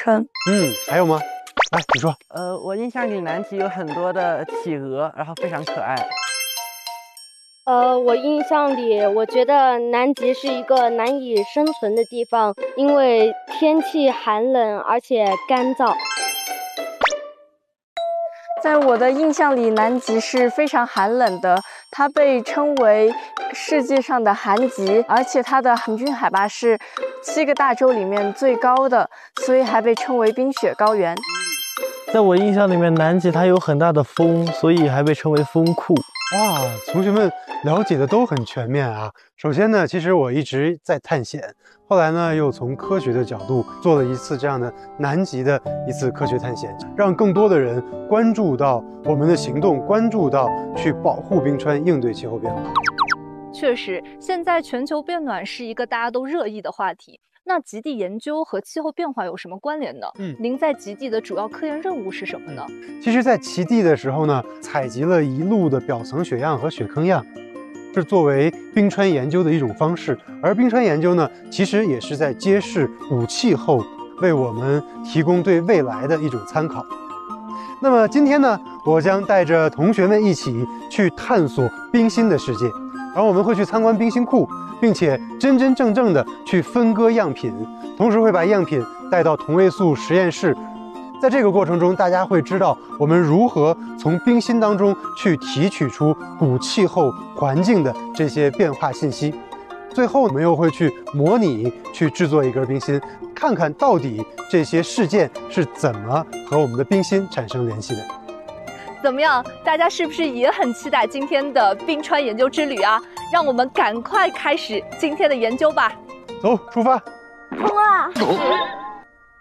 称。 还有吗？来，你说。 我印象里南极有很多的企鹅，然后非常可爱。 我印象里，我觉得南极是一个难以生存的地方，因为天气寒冷而且干燥。 在我的印象里，南极是非常寒冷的，它被称为世界上的寒极，而且它的平均海拔是7个大洲里面最高的，所以还被称为冰雪高原。 在我印象里面，南极它有很大的风，所以还被称为风库。 哇，同学们了解的都很全面啊。首先呢，其实我一直在探险，后来呢又从科学的角度做了一次这样的南极的一次科学探险，让更多的人关注到我们的行动，关注到去保护冰川，应对气候变化。 确实，现在全球变暖是一个大家都热议的话题。那极地研究和气候变化有什么关联呢？您在极地的主要科研任务是什么呢？ 其实，在极地的时候呢，采集了一路的表层雪样和雪坑样，是作为冰川研究的一种方式。而冰川研究呢，其实也是在揭示古气候，为我们提供对未来的一种参考。那么今天呢，我将带着同学们一起去探索冰芯的世界，然后我们会去参观冰芯库，并且真真正正的去分割样品，同时会把样品带到同位素实验室。在这个过程中，大家会知道我们如何从冰芯当中去提取出古气候环境的这些变化信息。最后，我们又会去模拟去制作一根冰芯，看看到底这些事件是怎么和我们的冰芯产生联系的。 怎么样？大家是不是也很期待今天的冰川研究之旅啊？让我们赶快开始今天的研究吧！ 走，出发！ 冲啊！